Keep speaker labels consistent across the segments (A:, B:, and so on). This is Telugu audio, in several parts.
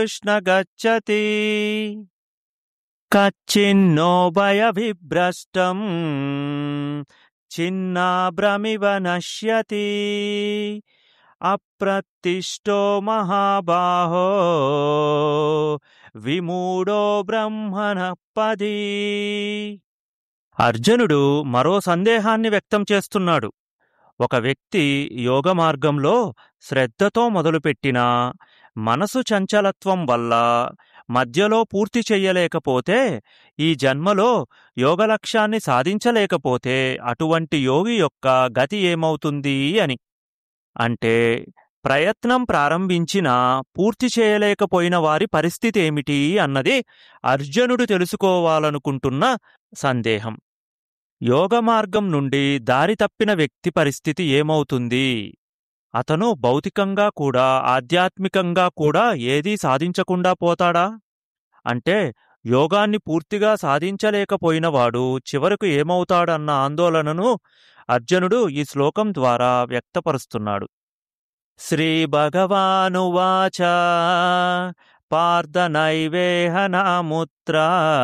A: కృష్ణ గచ్చతి కచ్చిన్నో భయవిభ్రష్టం చిన్నాభ్రమివ నశ్యతి అప్రతిష్టో మహాబాహో విమూఢో బ్రహ్మణః పది. అర్జునుడు మరో సందేహాన్ని వ్యక్తం చేస్తున్నాడు. ఒక వ్యక్తి యోగ మార్గంలో శ్రద్ధతో మొదలుపెట్టినా మనసు చంచలత్వం వల్ల మధ్యలో పూర్తి చెయ్యలేకపోతే, ఈ జన్మలో యోగ లక్ష్యాన్ని సాధించలేకపోతే అటువంటి యోగి యొక్క గతి ఏమవుతుంది అని. అంటే ప్రయత్నం ప్రారంభించినా పూర్తి చేయలేకపోయిన వారి పరిస్థితి ఏమిటి అన్నది అర్జునుడు తెలుసుకోవాలనుకుంటున్న సందేహం. యోగ మార్గం నుండి దారి తప్పిన వ్యక్తి పరిస్థితి ఏమవుతుంది? అతను భౌతికంగా కూడా ఆధ్యాత్మికంగా కూడా ఏదీ సాధించకుండా పోతాడా? అంటే యోగాన్ని పూర్తిగా సాధించలేకపోయినవాడు చివరకు ఏమవుతాడన్న ఆందోళనను అర్జునుడు ఈ శ్లోకం ద్వారా వ్యక్తపరుస్తున్నాడు. శ్రీ భగవానువాచ పార్థ నైవేహ నాముత్ర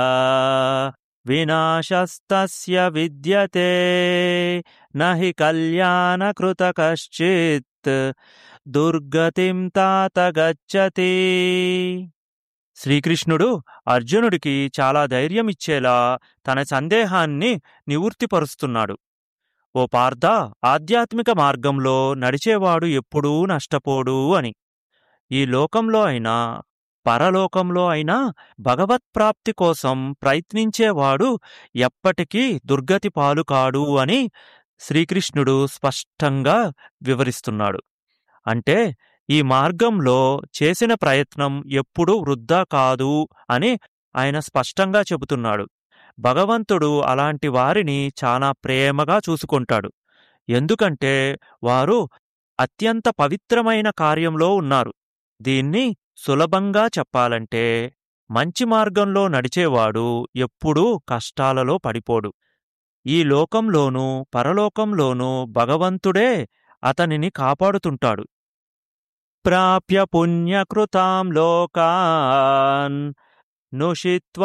A: వినాశస్తస్య విద్యతే నహి కళ్యాణకృత కశ్చిత్ దుర్గతిం తాత గచ్చతి. శ్రీకృష్ణుడు అర్జునుడికి చాలా ధైర్యమిచ్చేలా తన సందేహాన్ని నివృత్తిపరుస్తున్నాడు. ఓ పార్థ, ఆధ్యాత్మిక మార్గంలో నడిచేవాడు ఎప్పుడూ నష్టపోడు అని. ఈ లోకంలో అయినా పరలోకంలో అయినా భగవత్ప్రాప్తి కోసం ప్రయత్నించేవాడు ఎప్పటికీ దుర్గతి పాలు కాడు అని శ్రీకృష్ణుడు స్పష్టంగా వివరిస్తున్నాడు. అంటే ఈ మార్గంలో చేసిన ప్రయత్నం ఎప్పుడూ వృధా కాదు అని ఆయన స్పష్టంగా చెబుతున్నాడు. భగవంతుడు అలాంటి వారిని చాలా ప్రేమగా చూసుకుంటాడు. ఎందుకంటే వారు అత్యంత పవిత్రమైన కార్యంలో ఉన్నారు. దీన్ని సులభంగా చెప్పాలంటే, మంచి మార్గంలో నడిచేవాడు ఎప్పుడూ కష్టాలలో పడిపోడు. ఈ లోకంలోనూ పరలోకంలోనూ భగవంతుడే అతనిని కాపాడుతుంటాడు. ప్రాప్య పుణ్యకృతాం లోకాన్ నుషిత్వ